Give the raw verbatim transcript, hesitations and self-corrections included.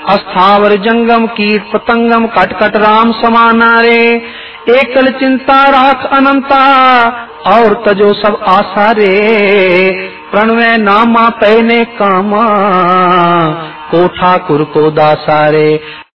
अस्थावर जंगम कीट पतंगम cut cut Ram समाना रे। एकल चिंता राख अनंता और तजो सब आशा रे। प्रणवे नामा पहने कामा को ठाकुर को दासा रे।